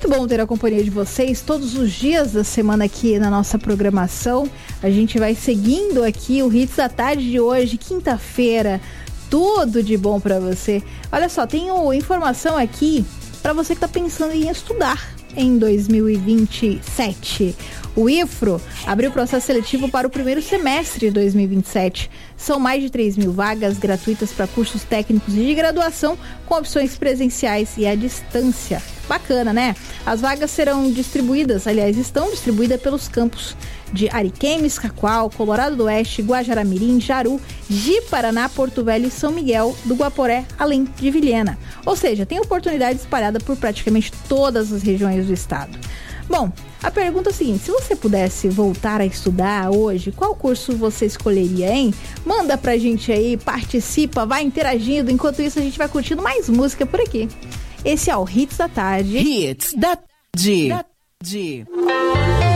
Muito bom ter a companhia de vocês todos os dias da semana aqui na nossa programação. A gente vai seguindo aqui o Hits da Tarde de hoje, quinta-feira. Tudo de bom para você. Olha só, tenho informação aqui para você que está pensando em estudar em 2027. O IFRO abriu o processo seletivo para o primeiro semestre de 2027. São mais de 3.000 vagas gratuitas para cursos técnicos e de graduação, com opções presenciais e à distância. Bacana, né? As vagas serão distribuídas, aliás, estão distribuídas pelos campos de Ariquemes, Cacoal, Colorado do Oeste, Guajará-Mirim, Jaru, Ji-Paraná, Porto Velho e São Miguel do Guaporé, além de Vilhena. Ou seja, tem oportunidade espalhada por praticamente todas as regiões do estado. Bom, a pergunta é a seguinte: se você pudesse voltar a estudar hoje, qual curso você escolheria, hein? Manda pra gente aí, participa, vai interagindo. Enquanto isso, a gente vai curtindo mais música por aqui. Esse é o Hits da Tarde. Hits da Tarde.